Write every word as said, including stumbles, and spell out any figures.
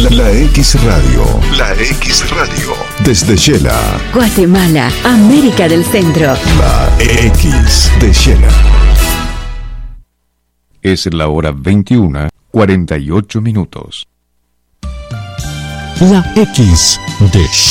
La, la X Radio. La X Radio. Desde Shela. Guatemala, América del Centro. La X de Shela. Es la hora veintiuna, cuarenta y ocho minutos. La X de Shela.